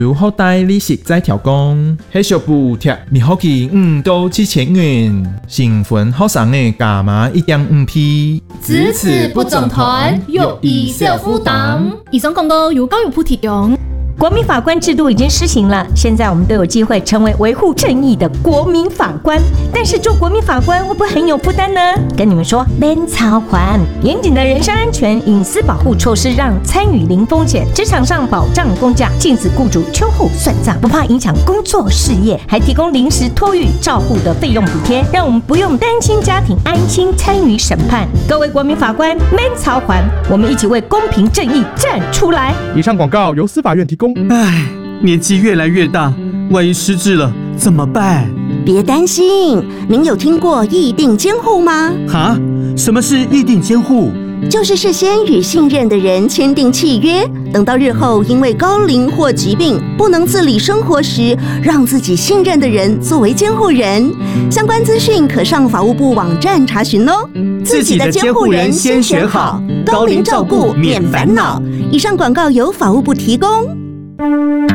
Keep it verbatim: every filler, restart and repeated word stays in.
如后代利息再调工，迄小补贴你好去五到七千元，新婚好生的加码一点五批， 支持不总团，有以小负担。以上广告由高有铺提供。 国民法官制度已经施行了，现在我们都有机会成为维护正义的国民法官。但是做国民法官会不会很有负担呢？跟你们说，免操还严谨的人身安全、隐私保护措施，让参与零风险，职场上保障公假，禁止雇主秋后算账，不怕影响工作事业，还提供临时托育照护的费用补贴，让我们不用单亲家庭安心参与审判。各位国民法官，免操还，我们一起为公平正义站出来。 以上广告由司法院提供。 唉，年纪越来越大，万一失智了怎么办？ 别担心，您有听过议定监护吗？ 哈？什么是议定监护？ 就是事先与信任的人签订契约，等到日后因为高龄或疾病不能自理生活时，让自己信任的人作为监护人。相关资讯可上法务部网站查询哦。 自己的监护人先选好，高龄照顾免烦恼。 以上广告由法务部提供。